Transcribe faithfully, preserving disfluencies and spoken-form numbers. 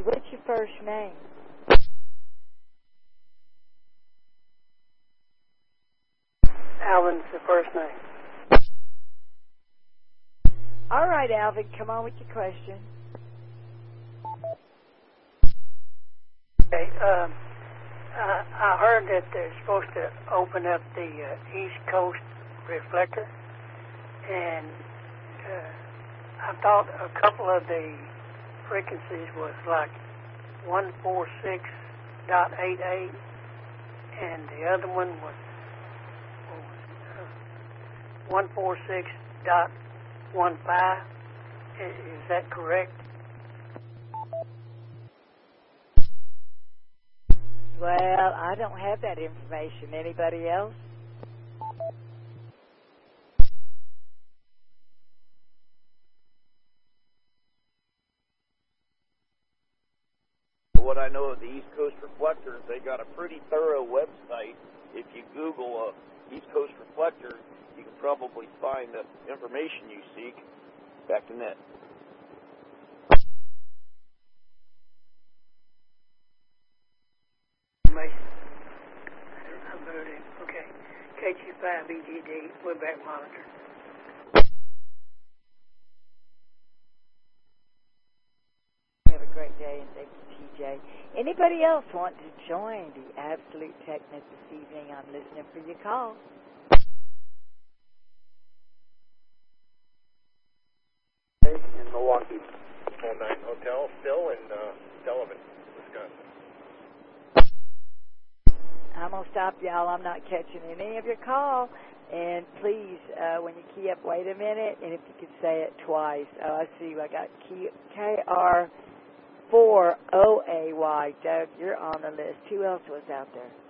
what's your first name? Alvin's the first name. All right, Alvin, come on with your question. Okay, um, I, I heard that they're supposed to open up the uh, East Coast reflector, and uh, I thought a couple of the frequencies was like one forty-six point eight eight, and the other one was uh, one forty-six point one five. Is, is that correct? Well, I don't have that information. Anybody else? What I know of the East Coast Reflectors, they got a pretty thorough website. If you Google uh, East Coast Reflector, you can probably find the information you seek back to net. Okay. K G five E G D, Webback Monitor. Have a great day, and thank you, T J. Anybody else want to join the Absolute TechNet this evening? I'm listening for your call. In Milwaukee, four nine Hotel, Phil in uh, Sullivan, Wisconsin. I'm going to stop, y'all. I'm not catching any of your call. And please, uh, when you key up, wait a minute, and if you could say it twice. Oh, I see. I got K R four O A Y. Doug, you're on the list. Who else was out there?